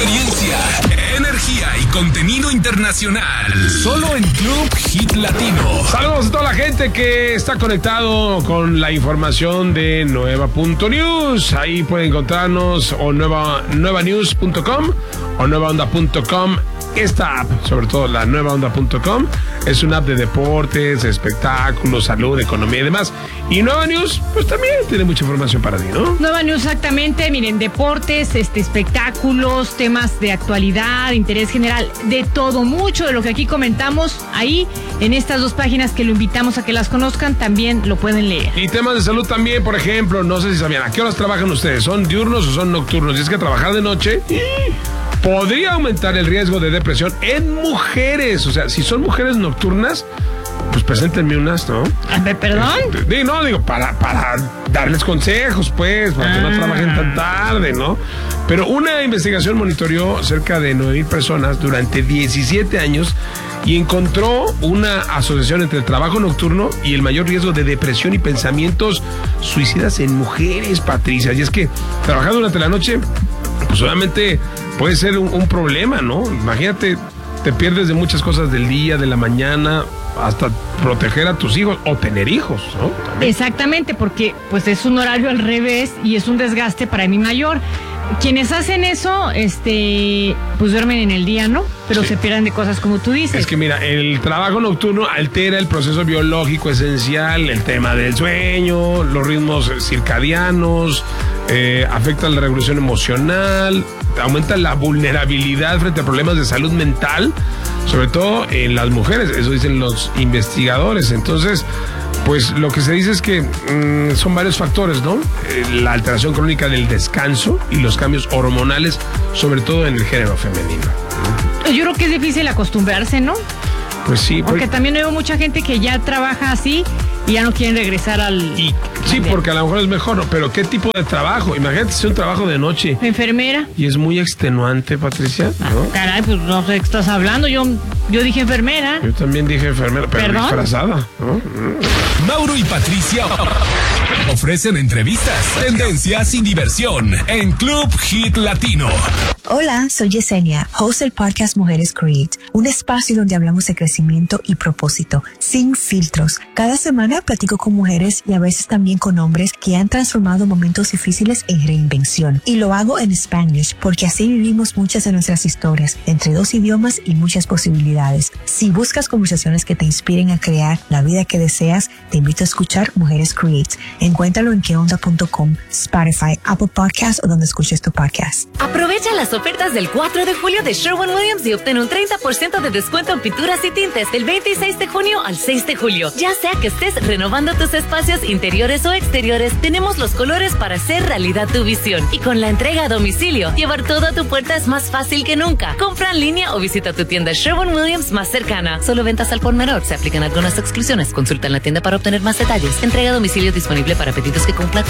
experiencia, energía y contenido internacional. Solo en Club Hit Latino. Saludos a toda la gente que está conectado con la información de nueva.news. Ahí pueden encontrarnos o nuevanews.com o nuevaonda.com. Esta app, sobre todo la nuevaonda.com, es una app de deportes, espectáculos, salud, economía y demás. Y Nueva News, pues también tiene mucha información para ti, ¿no? Nueva News, exactamente. Miren, deportes, espectáculos, temas de actualidad, interés general, de todo, mucho de lo que aquí comentamos, ahí en estas dos páginas que lo invitamos a que las conozcan, también lo pueden leer. Y temas de salud también, por ejemplo, no sé si sabían, ¿a qué horas trabajan ustedes? ¿Son diurnos o son nocturnos? Y es que trabajar de noche podría aumentar el riesgo de depresión en mujeres. O sea, si son mujeres nocturnas, pues preséntenme unas, ¿no? ¿Perdón? No, digo, para darles consejos, pues, para que no trabajen tan tarde, ¿no? Pero una investigación monitoreó cerca de 9,000 personas durante 17 años y encontró una asociación entre el trabajo nocturno y el mayor riesgo de depresión y pensamientos suicidas en mujeres, Patricia. Y es que trabajar durante la noche, pues obviamente puede ser un problema, ¿no? Imagínate, te pierdes de muchas cosas del día, de la mañana, hasta proteger a tus hijos o tener hijos, ¿no? También. Exactamente, porque pues es un horario al revés y es un desgaste para mi mayor. Quienes hacen eso, pues duermen en el día, ¿no? Pero sí, se pierden de cosas como tú dices. Es que mira, el trabajo nocturno altera el proceso biológico esencial, el tema del sueño, los ritmos circadianos, afecta la regulación emocional, aumenta la vulnerabilidad frente a problemas de salud mental, sobre todo en las mujeres, eso dicen los investigadores. Entonces, pues lo que se dice es que son varios factores, ¿no? La alteración crónica del descanso y los cambios hormonales, sobre todo en el género femenino. Yo creo que es difícil acostumbrarse, ¿no? Pues sí. Porque también veo mucha gente que ya trabaja así y ya no quieren regresar sí, porque a lo mejor es mejor, ¿no? Pero ¿qué tipo de trabajo? Imagínate si es un trabajo de noche. Enfermera. Y es muy extenuante, Patricia, ¿no? Caray, pues no sé qué estás hablando. Yo dije enfermera. Yo también dije enfermera, pero ¿perdón? Disfrazada, ¿no? Mauro y Patricia ofrecen entrevistas, tendencias y diversión en Club Hit Latino. Hola, soy Yesenia, host del podcast Mujeres Create, un espacio donde hablamos de crecimiento y propósito, sin filtros. Cada semana platico con mujeres y a veces también con hombres que han transformado momentos difíciles en reinvención. Y lo hago en Spanish, porque así vivimos muchas de nuestras historias, entre 2 idiomas y muchas posibilidades. Si buscas conversaciones que te inspiren a crear la vida que deseas, te invito a escuchar Mujeres Create. Encuéntralo en queonda.com, Spotify, Apple Podcasts o donde escuches tu podcast. Aprovecha las ofertas del 4 de julio de Sherwin-Williams y obtén un 30% de descuento en pinturas y tintes del 26 de junio al 6 de julio. Ya sea que estés renovando tus espacios interiores o exteriores, tenemos los colores para hacer realidad tu visión. Y con la entrega a domicilio, llevar todo a tu puerta es más fácil que nunca. Compra en línea o visita tu tienda Sherwin-Williams más cercana. Solo ventas al por menor. Se aplican algunas exclusiones. Consulta en la tienda para obtener más detalles. Entrega a domicilio disponible para pedidos que cumplan